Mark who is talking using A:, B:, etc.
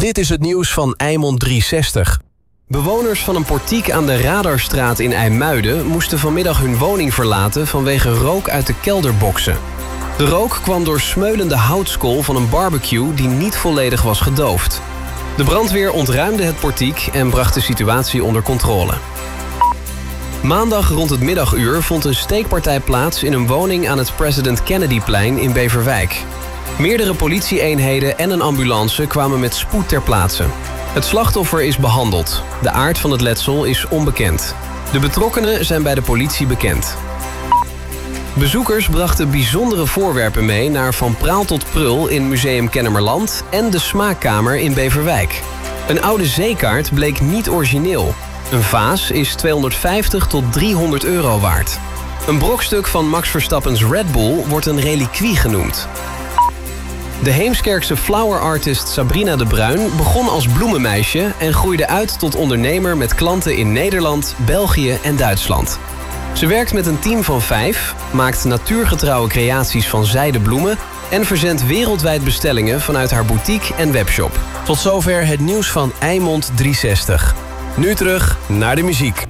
A: Dit is het nieuws van Eimond 360. Bewoners van een portiek aan de Radarstraat in IJmuiden moesten vanmiddag hun woning verlaten vanwege rook uit de kelderboxen. De rook kwam door smeulende houtskool van een barbecue die niet volledig was gedoofd. De brandweer ontruimde het portiek en bracht de situatie onder controle. Maandag rond het middaguur vond een steekpartij plaats in een woning aan het President Kennedyplein in Beverwijk. Meerdere politieeenheden en een ambulance kwamen met spoed ter plaatse. Het slachtoffer is behandeld. De aard van het letsel is onbekend. De betrokkenen zijn bij de politie bekend. Bezoekers brachten bijzondere voorwerpen mee naar Van Praal tot Prul in Museum Kennemerland en de Smaakkamer in Beverwijk. Een oude zeekaart bleek niet origineel. Een vaas is 250 tot 300 euro waard. Een brokstuk van Max Verstappens Red Bull wordt een reliquie genoemd. De Heemskerkse flower artist Sabrina de Bruin begon als bloemenmeisje en groeide uit tot ondernemer met klanten in Nederland, België en Duitsland. Ze werkt met een team van 5, maakt natuurgetrouwe creaties van zijdebloemen en verzendt wereldwijd bestellingen vanuit haar boutique en webshop. Tot zover het nieuws van Eimond 360. Nu terug naar de muziek.